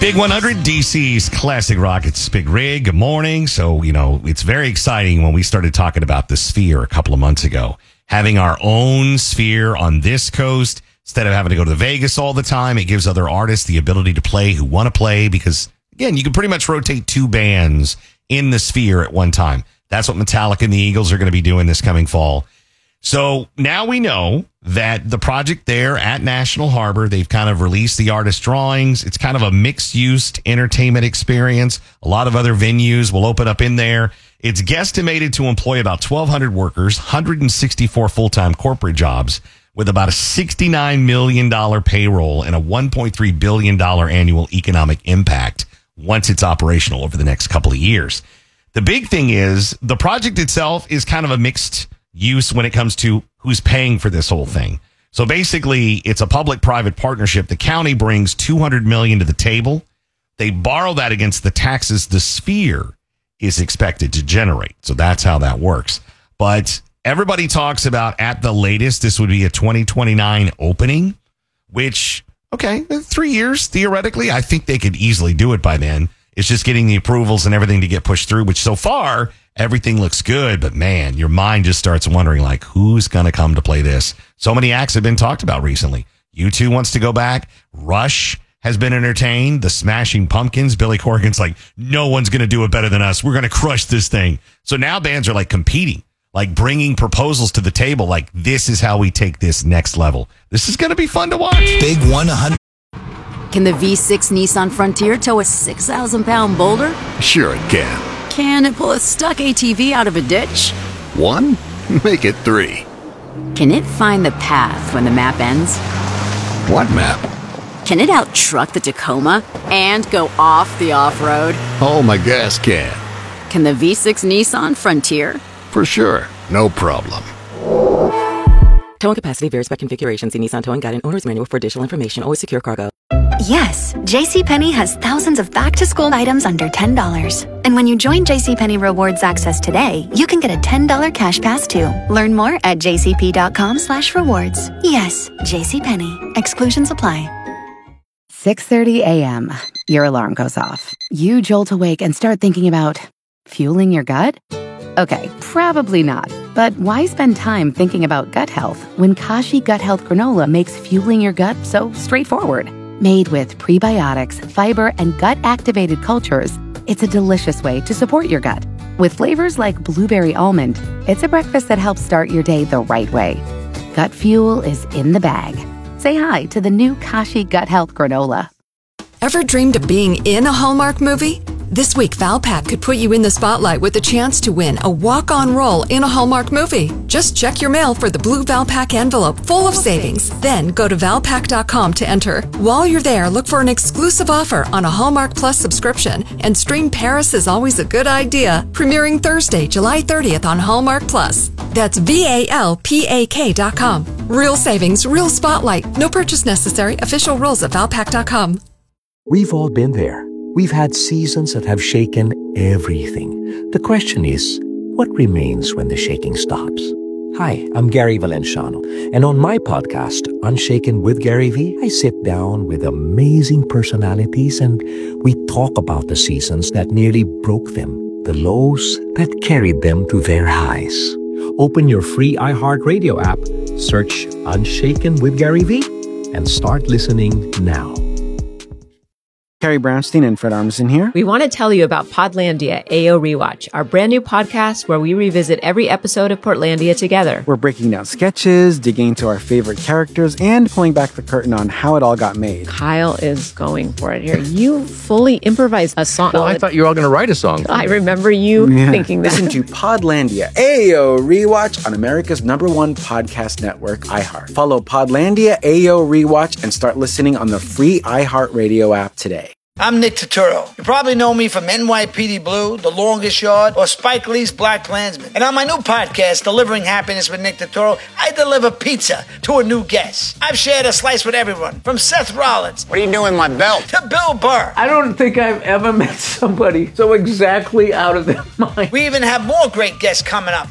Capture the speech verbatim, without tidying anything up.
Big one hundred, D C's Classic Rockets Big Rig. Good morning. So, you know, it's very exciting when we started talking about the Sphere a couple of months ago. Having our own Sphere on this coast instead of having to go to Vegas all the time. It gives other artists the ability to play who want to play because, again, you can pretty much rotate two bands in the Sphere at one time. That's what Metallica and the Eagles are going to be doing this coming fall. So now we know that the project there at National Harbor, they've kind of released the artist drawings. It's kind of a mixed-use entertainment experience. A lot of other venues will open up in there. It's guesstimated to employ about twelve hundred workers, one hundred sixty-four full-time corporate jobs, with about a sixty-nine million dollars payroll and a one point three billion dollars annual economic impact once it's operational over the next couple of years. The big thing is the project itself is kind of a mixed use when it comes to who's paying for this whole thing. So basically, it's a public-private partnership. The county brings two hundred million dollars to the table. They borrow that against the taxes the Sphere is expected to generate. So that's how that works. But everybody talks about at the latest, this would be a twenty twenty-nine opening, which, okay, three years, theoretically, I think they could easily do it by then. It's just getting the approvals and everything to get pushed through, which so far, everything looks good. But man, your mind just starts wondering, like, who's going to come to play this? So many acts have been talked about recently. U two wants to go back. Rush has been entertained. The Smashing Pumpkins, Billy Corgan's like, no one's going to do it better than us. We're going to crush this thing. So now bands are like competing, like bringing proposals to the table. Like, this is how we take this next level. This is going to be fun to watch. Big one hundred. Can the V six Nissan Frontier tow a six thousand pound boulder? Sure it can. Can it pull a stuck A T V out of a ditch? One? Make it three. Can it find the path when the map ends? What map? Can it out-truck the Tacoma and go off the off-road? Oh, my gas can. Can the V six Nissan Frontier? For sure. No problem. Towing capacity varies by configuration. See Nissan Towing Guide and Owner's Manual for additional information. Always secure cargo. Yes, JCPenney has thousands of back-to-school items under ten dollars. And when you join JCPenney Rewards Access today, you can get a ten dollars cash pass too. Learn more at jcp.com slash rewards. Yes, JCPenney. Exclusions apply. six thirty a.m. Your alarm goes off. You jolt awake and start thinking about fueling your gut? Okay, probably not. But why spend time thinking about gut health when Kashi Gut Health Granola makes fueling your gut so straightforward? Made with prebiotics, fiber, and gut-activated cultures, it's a delicious way to support your gut. With flavors like blueberry almond, it's a breakfast that helps start your day the right way. Gut fuel is in the bag. Say hi to the new Kashi Gut Health Granola. Ever dreamed of being in a Hallmark movie? This week, Valpak could put you in the spotlight with the chance to win a walk-on role in a Hallmark movie. Just check your mail for the blue Valpak envelope full of savings. Then go to valpak dot com to enter. While you're there, look for an exclusive offer on a Hallmark Plus subscription and stream Paris is Always a Good Idea, premiering Thursday, July thirtieth on Hallmark Plus. That's V A L P A K dot com. Real savings, real spotlight. No purchase necessary. Official rules at valpak dot com. We've all been there. We've had seasons that have shaken everything. The question is, what remains when the shaking stops? Hi, I'm Gary Valenciano, and on my podcast, Unshaken with Gary V, I sit down with amazing personalities and we talk about the seasons that nearly broke them, the lows that carried them to their highs. Open your free iHeartRadio app, search Unshaken with Gary V, and start listening now. Carrie Brownstein and Fred Armisen here. We want to tell you about Podlandia A O Rewatch, our brand new podcast where we revisit every episode of Portlandia together. We're breaking down sketches, digging into our favorite characters, and pulling back the curtain on how it all got made. Kyle is going for it here. You fully improvised a song. Well, I thought you were all going to write a song. I remember you yeah. thinking that. Listen to Podlandia A O Rewatch on America's number one podcast network, iHeart. Follow Podlandia A O Rewatch and start listening on the free iHeartRadio app today. I'm Nick Turturro. You probably know me from N Y P D Blue, The Longest Yard, or Spike Lee's Black Klansman. And on my new podcast, Delivering Happiness with Nick Turturro, I deliver pizza to a new guest. I've shared a slice with everyone, from Seth Rollins. What are you doing with my belt? To Bill Burr. I don't think I've ever met somebody so exactly out of their mind. We even have more great guests coming up.